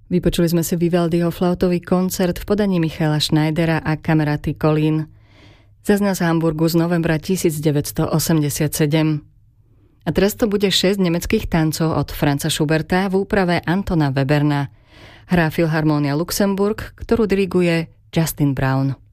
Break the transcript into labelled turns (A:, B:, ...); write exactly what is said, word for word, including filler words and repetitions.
A: Vypočuli sme si Vivaldiho flautový koncert v podaní Michaela Schneidera a Kameráty Kolín. Zaznel z Hamburgu z novembra devätnásťstoosemdesiatsedem. A teraz to bude šesť nemeckých tancov od Franza Schuberta v úprave Antona Weberna. Hrá Filharmónia Luxemburg, ktorú diriguje Justin Brown.